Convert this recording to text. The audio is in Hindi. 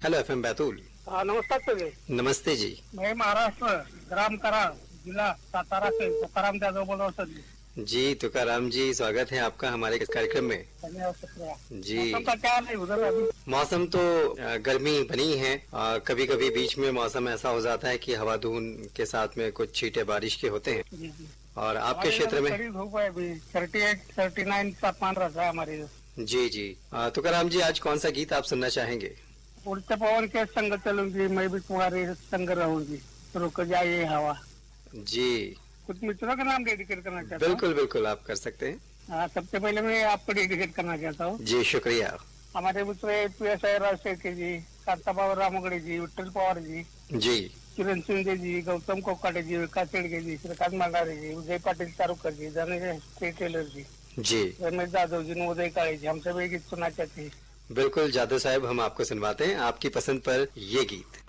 Hello FM Betul. नमस्कार सर जी। नमस्ते जी। मैं महाराष्ट्र ग्राम कराड जिला सातारा से तुकाराम यादव बोल रहा हूँ सर जी। जी तुकाराम जी, स्वागत है आपका हमारे इस कार्यक्रम में। धन्यवाद शुक्रिया। जी। मौसम का क्या हाल है उधर अभी? मौसम तो गर्मी बनी है। कभी कभी बीच में मौसम ऐसा हो जाता है कि हवा धूल के साथ में कुछ छींटे बारिश के होते हैं। जी जी। और आपके क्षेत्र में? कड़ी धूप है अभी, 38, 39 तापमान रहता है हमारे इधर। जी जी। तुकाराम जी, आज कौन सा गीत आप सुनना चाहेंगे? उड़ते पवन के संग चलूंगी, मैं भी तुम्हारे संग रहूंगी, रुक जाए हवा। जी कुछ मित्रों का नाम डेडिकेट करना चाहता हूँ। बिल्कुल बिल्कुल, आप कर सकते हैं। सबसे पहले मैं आपको डेडिकेट करना चाहता हूँ। जी शुक्रिया। हमारे मित्र PSI राज शेट्टी जी, कांताबाबा रामगड़े जी, विठ्ठल पवार जी, जी किरण शिंदे जी, गौतम कोकाटे जी, विकास शेडगे जी, श्रीकांत मांडारे जी, उदय पाटिल चारूकर जी, धनंजय टेलर जी, जी रमेश जाधव जी, उदय काळे जी, हम सभी गीत सुनना चाहते हैं। बिल्कुल जादव साहब, हम आपको सुनवाते हैं आपकी पसंद पर ये गीत।